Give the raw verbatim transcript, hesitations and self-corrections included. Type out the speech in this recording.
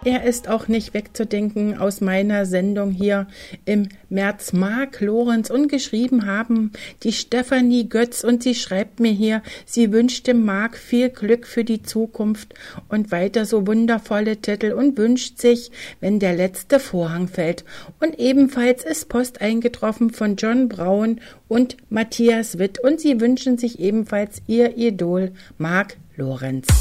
Er ist auch nicht wegzudenken aus meiner Sendung hier im März. Marc Lorenz, und geschrieben haben die Stefanie Götz, und sie schreibt mir hier, sie wünscht dem Marc viel Glück für die Zukunft und weiter so wundervolle Titel und wünscht sich, wenn der letzte Vorhang fällt. Und ebenfalls ist Post eingetroffen von John Braun und Matthias Witt, und sie wünschen sich ebenfalls ihr Idol Marc Lorenz.